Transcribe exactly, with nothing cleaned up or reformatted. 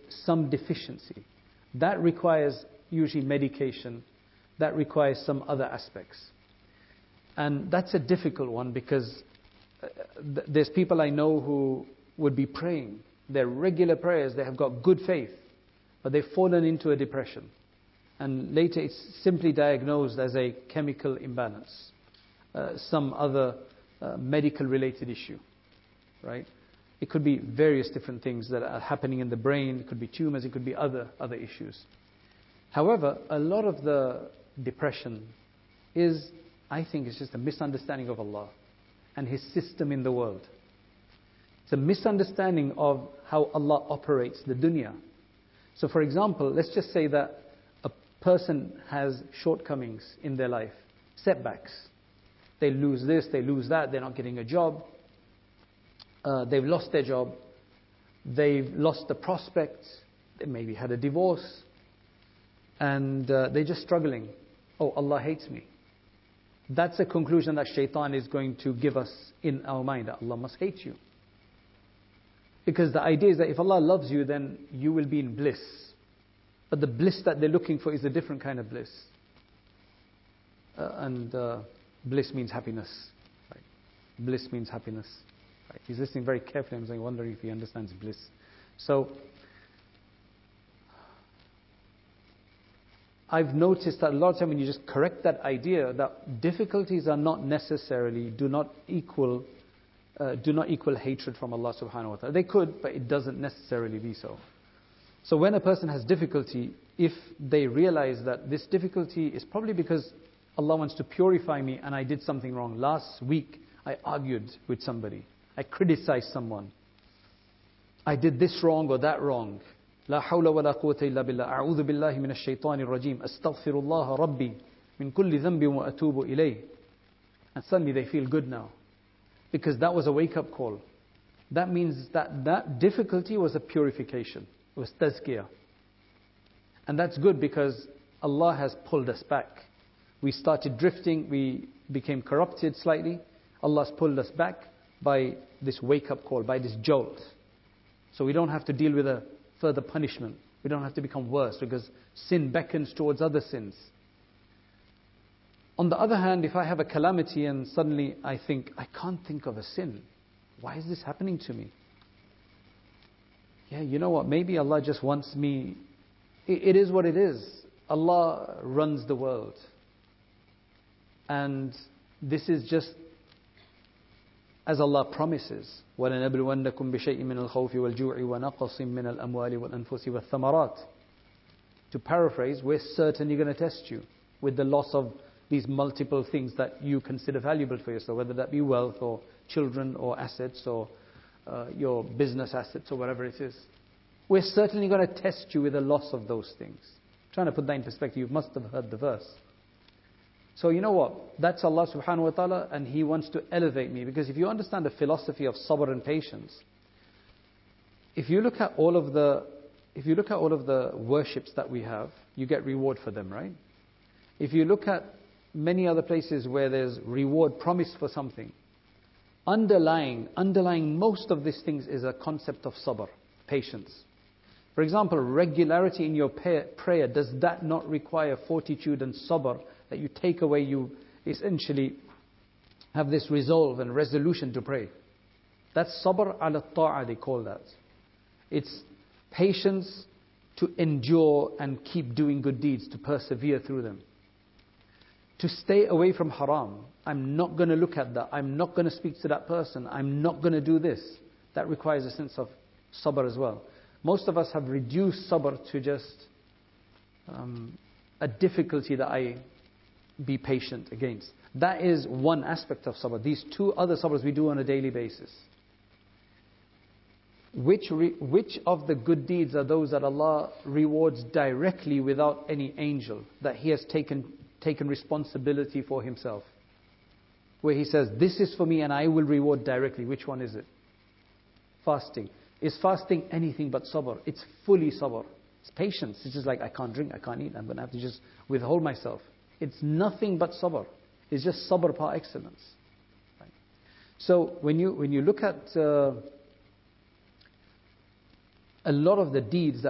some deficiency. That requires usually medication. That requires some other aspects. And that's a difficult one because there's people I know who would be praying. They're regular prayers, they have got good faith, but they've fallen into a depression. And later it's simply diagnosed as a chemical imbalance, uh, some other uh, medical related issue, right? It could be various different things that are happening in the brain. It could be tumors, it could be other, other issues. However, a lot of the depression is, I think, it's just a misunderstanding of Allah and His system in the world. It's a misunderstanding of how Allah operates the dunya. So for example, let's just say that a person has shortcomings in their life, setbacks. They lose this, they lose that, they're not getting a job. Uh, they've lost their job. They've lost the prospects. They maybe had a divorce. And uh, they're just struggling. Oh, Allah hates me. That's a conclusion that shaitan is going to give us in our mind, that Allah must hate you. Because the idea is that if Allah loves you, then you will be in bliss. But the bliss that they're looking for is a different kind of bliss. Uh, and uh, bliss means happiness. Right? Bliss means happiness. Right? He's listening very carefully. I'm saying, wondering if he understands bliss. So, I've noticed that a lot of time when you just correct that idea, that difficulties are not necessarily, do not equal, uh, do not equal hatred from Allah subhanahu wa ta'ala. They could, but it doesn't necessarily be so. So when a person has difficulty, if they realize that this difficulty is probably because Allah wants to purify me and I did something wrong. Last week, I argued with somebody. I criticized someone. I did this wrong or that wrong. لا حول ولا قوة إلا بالله أعوذ بالله من الشيطان الرجيم أستغفر الله ربي من كل ذنب وأتوب إليه. And suddenly they feel good now. Because that was a wake-up call. That means that that difficulty was a purification. It was tazkiyah. And that's good because Allah has pulled us back. We started drifting, we became corrupted slightly. Allah's pulled us back by this wake-up call, by this jolt. So we don't have to deal with a further punishment. We don't have to become worse because sin beckons towards other sins. On the other hand, if I have a calamity and suddenly I think, I can't think of a sin. Why is this happening to me? Yeah, you know what? Maybe Allah just wants me. It is what it is. Allah runs the world. And this is just as Allah promises, وَلَنَبْلُوَنَّكُمْ بِشَيْءٍ مِّنَ الْخَوْفِ وَالْجُوعِ وَنَقْصٍ مِّنَ الْأَمْوَالِ وَالْأَنفُسِ وَالثَّمَرَاتِ. To paraphrase, we're certainly going to test you with the loss of these multiple things that you consider valuable for yourself, whether that be wealth or children or assets or uh, your business assets or whatever it is. We're certainly going to test you with the loss of those things. I'm trying to put that in perspective. You must have heard the verse. So you know what? That's Allah subhanahu wa ta'ala, and He wants to elevate me. Because if you understand the philosophy of sabr and patience, if you look at all of the if you look at all of the worships that we have, you get reward for them, right? If you look at many other places where there's reward promised for something, underlying underlying most of these things is a concept of sabr, patience. For example, regularity in your prayer, does that not require fortitude and sabr? That you take away, you essentially have this resolve and resolution to pray. That's sabr ala ta'a, they call that. It's patience to endure and keep doing good deeds, to persevere through them. To stay away from haram. I'm not going to look at that. I'm not going to speak to that person. I'm not going to do this. That requires a sense of sabr as well. Most of us have reduced sabr to just um, a difficulty that I be patient against. That is one aspect of sabr. These two other sabrs we do on a daily basis. Which, re, which of the good deeds are those that Allah rewards directly without any angel, that He has taken, taken responsibility for Himself? Where He says, this is for me and I will reward directly. Which one is it? Fasting. Is fasting anything but sabr? It's fully sabr. It's patience. It's just like, I can't drink, I can't eat. I'm going to have to just withhold myself. It's nothing but sabr. It's just sabr par excellence. Right? So when you when you look at uh, a lot of the deeds that